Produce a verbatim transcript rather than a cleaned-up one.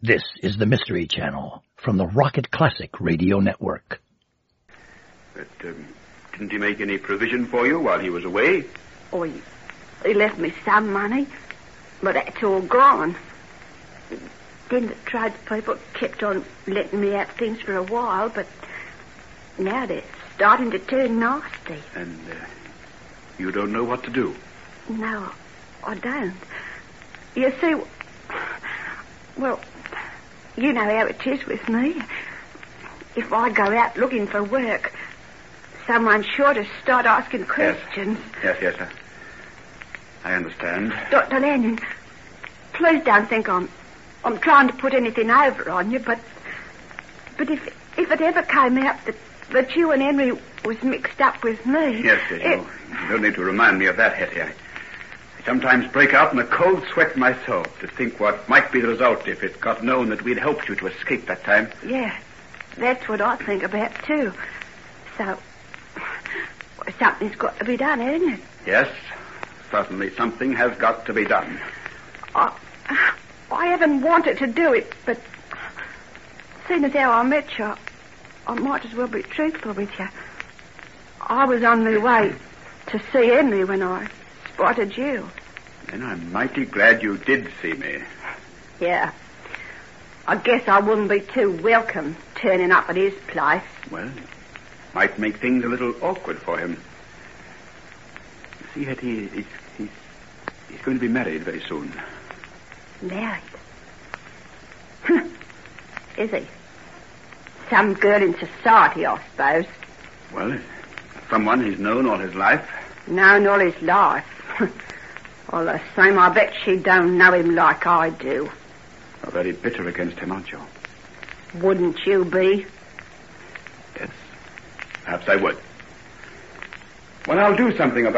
This is the Mystery Channel from the Rocket Classic Radio Network. But um, didn't he make any provision for you while he was away? Oh, he, he left me some money, but that's all gone. Then the tradespeople kept on letting me have things for a while, but now they're starting to turn nasty. And uh, you don't know what to do? No, I don't. You see, well, you know how it is with me. If I go out looking for work, someone's sure to start asking questions. Yes, yes, yes. I, I understand. Doctor Lanyon, please don't think I'm I'm trying to put anything over on you, but but if if it ever came out that, that you and Henry was mixed up with me... Yes, yes, it, you, you don't need to remind me of that, Hetty. I, I sometimes break out in a cold sweat myself to think what might be the result if it got known that we'd helped you to escape that time. Yeah, that's what I think about, too. So, something's got to be done, hasn't it? Yes, certainly something has got to be done. I, I haven't wanted to do it, but seeing as how I met you, I might as well be truthful with you. I was on my way to see Henry when I spotted you. Then I'm mighty glad you did see me. Yeah. I guess I wouldn't be too welcome turning up at his place. Well, might make things a little awkward for him. You see, Hetty, he's, he's, he's going to be married very soon. Married? Is he? Some girl in society, I suppose. Well, someone he's known all his life. Known all his life? All the same, I bet she don't know him like I do. You're very bitter against him, aren't you? Wouldn't you be? Yes. Perhaps I would. Well, I'll do something about